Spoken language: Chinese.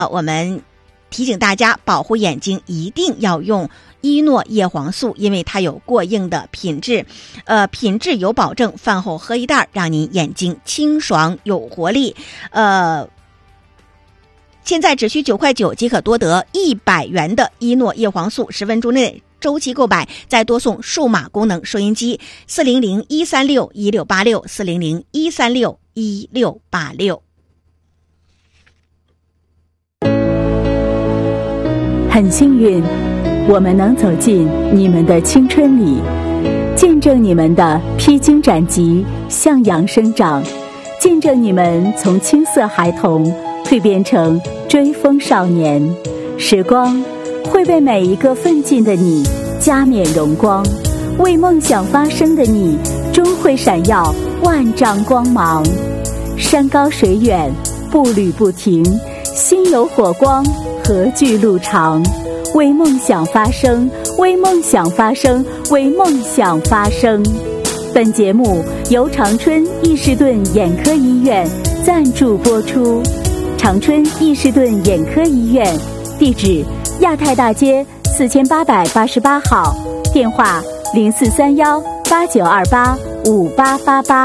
我们提醒大家保护眼睛一定要用伊诺叶黄素，因为它有过硬的品质，品质有保证，饭后喝一袋，让您眼睛清爽有活力。现在只需9块9即可多得100元的伊诺叶黄素，10分钟内周期购买，再多送数码功能收音机400-136-1686，400-136-1686。 很幸运，我们能走进你们的青春里，见证你们的披荆斩棘、向阳生长，见证你们从青涩孩童蜕变成追风少年。时光会为每一个奋进的你加冕荣光，为梦想发声的你终会闪耀万丈光芒。山高水远，步履不停，心有火光，何惧路长。为梦想发声，为梦想发声，为梦想发声。本节目由长春伊士顿眼科医院赞助播出。长春伊士顿眼科医院，地址亚太大街4888号，电话043189285888。